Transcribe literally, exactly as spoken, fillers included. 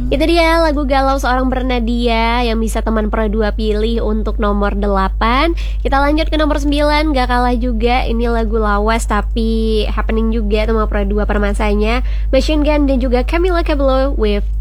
Itu dia lagu Galau Seorang Bernadia yang bisa teman Pro dua pilih untuk nomor delapan. Kita lanjut ke nomor sembilan, gak kalah juga. Ini lagu lawas tapi happening juga sama Pro dua permasanya. Machine Gun dan juga Camila Cabello with